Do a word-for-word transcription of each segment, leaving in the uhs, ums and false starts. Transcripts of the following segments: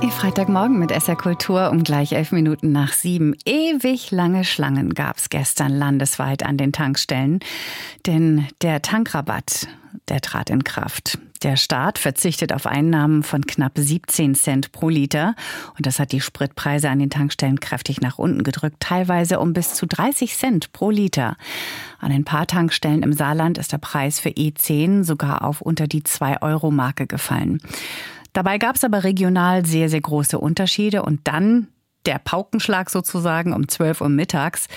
Ihr Freitagmorgen mit S R Kultur um gleich elf Minuten nach sieben. Ewig lange Schlangen gab es gestern landesweit an den Tankstellen. Denn der Tankrabatt, der trat in Kraft. Der Staat verzichtet auf Einnahmen von knapp siebzehn Cent pro Liter. Und das hat die Spritpreise an den Tankstellen kräftig nach unten gedrückt. Teilweise um bis zu dreißig Cent pro Liter. An ein paar Tankstellen im Saarland ist der Preis für E zehn sogar auf unter die zwei Euro Marke gefallen. Dabei gab es aber regional sehr, sehr große Unterschiede. Und dann der Paukenschlag sozusagen um zwölf Uhr mittags.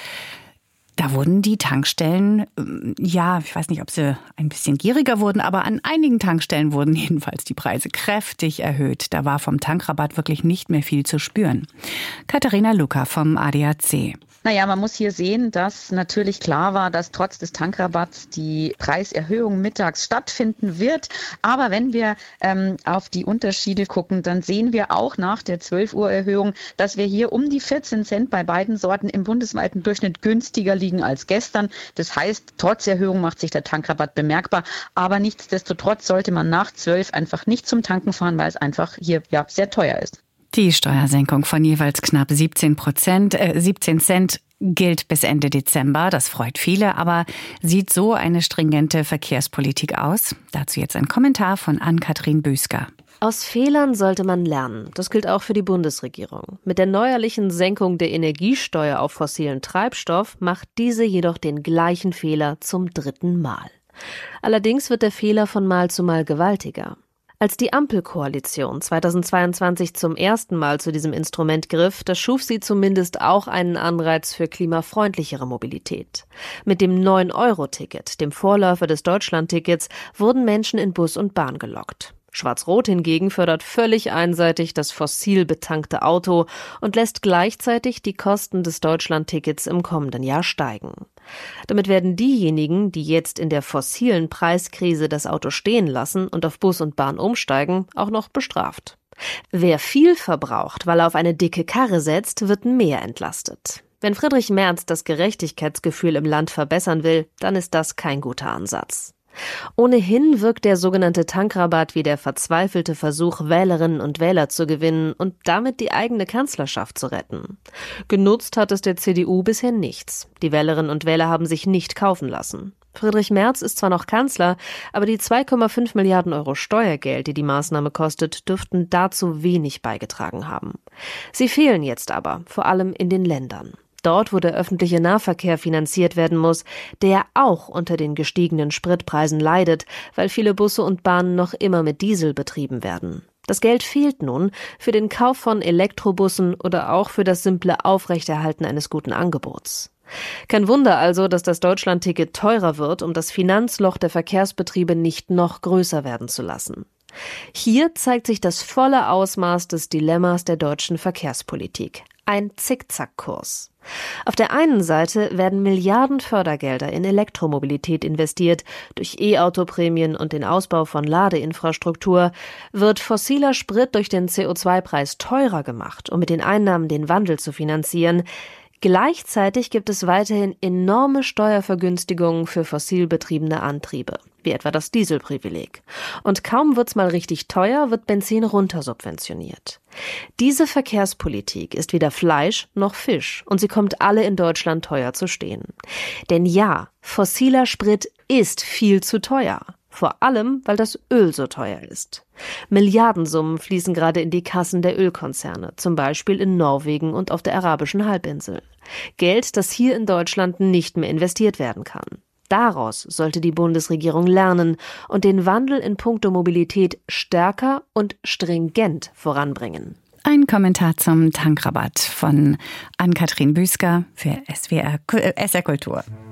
Da wurden die Tankstellen, ja, ich weiß nicht, ob sie ein bisschen gieriger wurden, aber an einigen Tankstellen wurden jedenfalls die Preise kräftig erhöht. Da war vom Tankrabatt wirklich nicht mehr viel zu spüren. Katharina Luca vom A D A C. Naja, man muss hier sehen, dass natürlich klar war, dass trotz des Tankrabatts die Preiserhöhung mittags stattfinden wird. Aber wenn wir ähm, auf die Unterschiede gucken, dann sehen wir auch nach der zwölf Uhr Erhöhung, dass wir hier um die vierzehn Cent bei beiden Sorten im bundesweiten Durchschnitt günstiger liegen als gestern. Das heißt, trotz Erhöhung macht sich der Tankrabatt bemerkbar. Aber nichtsdestotrotz sollte man nach zwölf einfach nicht zum Tanken fahren, weil es einfach hier ja sehr teuer ist. Die Steuersenkung von jeweils knapp siebzehn Prozent, äh, siebzehn Cent gilt bis Ende Dezember. Das freut viele, aber sieht so eine stringente Verkehrspolitik aus? Dazu jetzt ein Kommentar von Ann-Kathrin Büsker. Aus Fehlern sollte man lernen. Das gilt auch für die Bundesregierung. Mit der neuerlichen Senkung der Energiesteuer auf fossilen Treibstoff macht diese jedoch den gleichen Fehler zum dritten Mal. Allerdings wird der Fehler von Mal zu Mal gewaltiger. Als die Ampelkoalition zweitausendzweiundzwanzig zum ersten Mal zu diesem Instrument griff, da schuf sie zumindest auch einen Anreiz für klimafreundlichere Mobilität. Mit dem neun Euro Ticket, dem Vorläufer des Deutschlandtickets, wurden Menschen in Bus und Bahn gelockt. Schwarz-Rot hingegen fördert völlig einseitig das fossil betankte Auto und lässt gleichzeitig die Kosten des Deutschlandtickets im kommenden Jahr steigen. Damit werden diejenigen, die jetzt in der fossilen Preiskrise das Auto stehen lassen und auf Bus und Bahn umsteigen, auch noch bestraft. Wer viel verbraucht, weil er auf eine dicke Karre setzt, wird mehr entlastet. Wenn Friedrich Merz das Gerechtigkeitsgefühl im Land verbessern will, dann ist das kein guter Ansatz. Ohnehin wirkt der sogenannte Tankrabatt wie der verzweifelte Versuch, Wählerinnen und Wähler zu gewinnen und damit die eigene Kanzlerschaft zu retten. Genutzt hat es der C D U bisher nichts. Die Wählerinnen und Wähler haben sich nicht kaufen lassen. Friedrich Merz ist zwar noch Kanzler, aber die zwei Komma fünf Milliarden Euro Steuergeld, die die Maßnahme kostet, dürften dazu wenig beigetragen haben. Sie fehlen jetzt aber, vor allem in den Ländern. Dort, wo der öffentliche Nahverkehr finanziert werden muss, der auch unter den gestiegenen Spritpreisen leidet, weil viele Busse und Bahnen noch immer mit Diesel betrieben werden. Das Geld fehlt nun für den Kauf von Elektrobussen oder auch für das simple Aufrechterhalten eines guten Angebots. Kein Wunder also, dass das Deutschlandticket teurer wird, um das Finanzloch der Verkehrsbetriebe nicht noch größer werden zu lassen. Hier zeigt sich das volle Ausmaß des Dilemmas der deutschen Verkehrspolitik. Ein Zickzackkurs. Auf der einen Seite werden Milliarden Fördergelder in Elektromobilität investiert. Durch E-Auto-Prämien und den Ausbau von Ladeinfrastruktur wird fossiler Sprit durch den C O zwei Preis teurer gemacht, um mit den Einnahmen den Wandel zu finanzieren. Gleichzeitig gibt es weiterhin enorme Steuervergünstigungen für fossil betriebene Antriebe, wie etwa das Dieselprivileg. Und kaum wird's mal richtig teuer, wird Benzin runtersubventioniert. Diese Verkehrspolitik ist weder Fleisch noch Fisch und sie kommt alle in Deutschland teuer zu stehen. Denn ja, fossiler Sprit ist viel zu teuer. Vor allem, weil das Öl so teuer ist. Milliardensummen fließen gerade in die Kassen der Ölkonzerne, zum Beispiel in Norwegen und auf der arabischen Halbinsel. Geld, das hier in Deutschland nicht mehr investiert werden kann. Daraus sollte die Bundesregierung lernen und den Wandel in puncto Mobilität stärker und stringent voranbringen. Ein Kommentar zum Tankrabatt von Ann-Kathrin Büsker für S W R, S R Kultur.